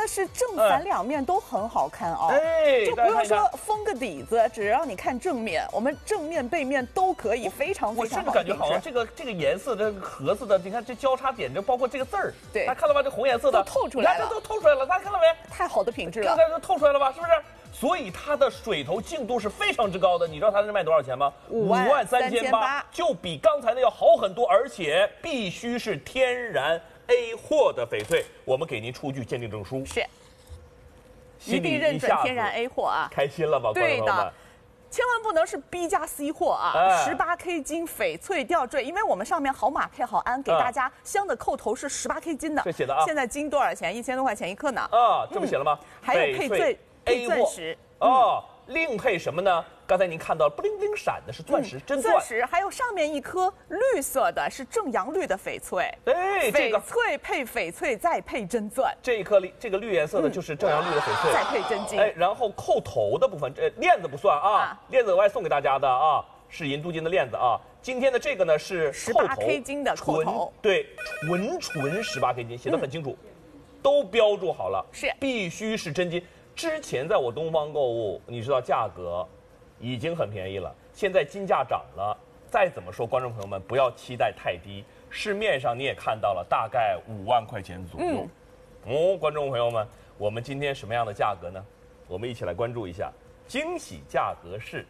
的是正反两面都很好看哦。 哎， 就不用说封个底子，只让你看正面，我们正面背面都可以，非常我甚至感觉好像这个颜色，这个盒子的，你看这交叉点，这包括这个字儿， 对， 大家看到吧？这红颜色的都透出来了， 都透出来了，大家看到没？ 太好的品质了， 都透出来了吧？是不是？所以它的水头净度是非常之高的，你知道它是卖多少钱吗？53800，就比刚才的要好很多，而且必须是天然 A 货的翡翠，我们给您出具鉴定证书， 是，一定认准天然 A 货啊！ 开心了吧， 对的。千万不能是 B 加 C 货啊！18K 金翡翠吊坠，因为我们上面好马配好鞍，给大家镶的扣头是18K 金的。 这写的啊。 现在金多少钱？1000多块钱一克呢。 啊，这么写了吗？ 还有配钻石。 哦，另配什么呢？刚才您看到不灵不灵闪的是钻石，真钻石，还有上面一颗绿色的是正阳绿的翡翠。 哎， 翡翠配翡翠再配真钻， 这一颗这个绿颜色的就是正阳绿的翡翠， 再配真金。 哎，然后扣头的部分，链子不算啊，链子额外送给大家的啊，是银镀金的链子啊。今天的这个呢是 18K 金的扣头， 对，纯18K 金，写得很清楚，都标注好了， 是必须是真金。之前在我东方购物，你知道价格已经很便宜了，现在金价涨了，再怎么说，观众朋友们不要期待太低，市面上你也看到了，大概5万块钱左右。哦，观众朋友们，我们今天什么样的价格呢？我们一起来关注一下，惊喜价格是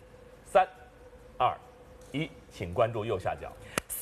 3、2、1，请关注右下角。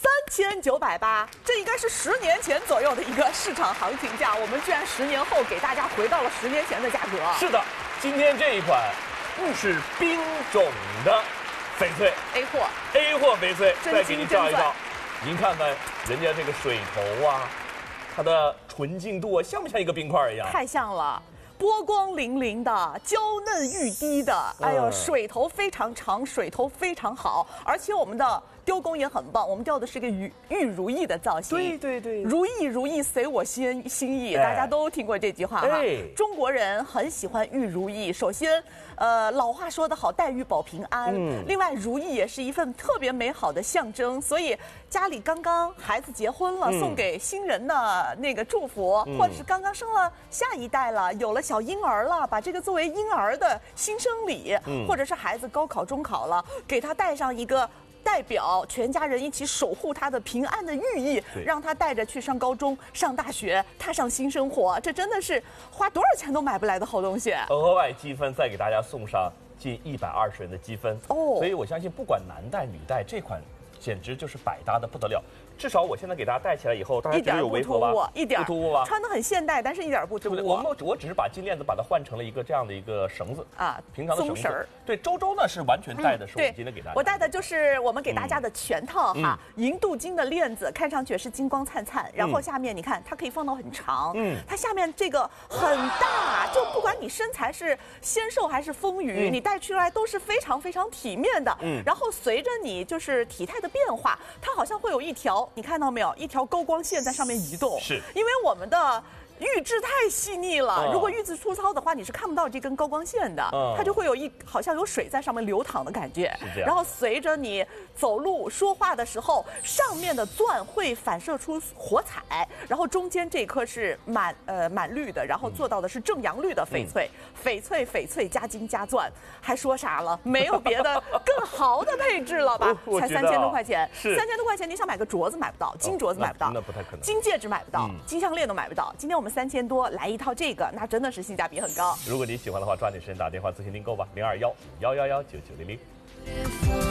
3980，这应该是10年前左右的一个市场行情价，我们居然10年后给大家回到了10年前的价格。 是的，今天这一款是冰种的翡翠 A 货翡翠，再给您照一照，您看看人家这个水头啊，它的纯净度啊，像不像一个冰块一样？ 太像了。波光粼粼的，娇嫩欲滴的，哎呦，水头非常长，水头非常好，而且我们的雕工也很棒，我们雕的是个玉如意的造型。 对， 如意随我心意，大家都听过这句话哈。中国人很喜欢玉如意，首先，老话说得好，黛玉保平安。另外，如意也是一份特别美好的象征，所以家里刚刚孩子结婚了，送给新人的那个祝福，或者是刚刚生了下一代了，有了小婴儿了，把这个作为婴儿的新生礼，或者是孩子高考中考了，给他带上一个代表全家人一起守护他的平安的寓意，让他带着去上高中、上大学，踏上新生活。这真的是花多少钱都买不来的好东西。 额外积分再给大家送上近120元的积分哦，所以我相信不管男戴女戴，这款简直就是百搭的不得了。至少我现在给大家戴起来以后，大家觉得有违和吧？ 一点不突兀吧？ 穿得很现代，但是一点不突兀。 我只是把金链子把它换成了一个这样的一个绳子啊， 平常的绳子。对，周呢是完全戴的是我们今天给大家。 我戴的就是我们给大家的全套哈，银镀金的链子，看上去是金光灿灿，然后下面你看它可以放到很长，它下面这个很大，就不管你身材是纤瘦还是丰腴，你戴出来都是非常非常体面的。然后随着你就是体态的变化，它好像会有一条，你看到没有？一条高光线在上面移动， 是因为我们的玉质太细腻了。如果玉质粗糙的话，你是看不到这根高光线的，它就会有好像有水在上面流淌的感觉。然后随着你走路说话的时候，上面的钻会反射出火彩，然后中间这颗是满绿的，然后做到的是正阳绿的翡翠，翡翠加金加钻，还说啥了？没有别的更豪的配置了吧？才3000多块钱，3000多块钱，你想买个镯子买不到，金镯子买不到， 那不太可能， 金戒指买不到，金项链都买不到。今天我们3000多来一套这个，那真的是性价比很高。 如果你喜欢的话，抓紧时间打电话咨询订购吧，0211119900。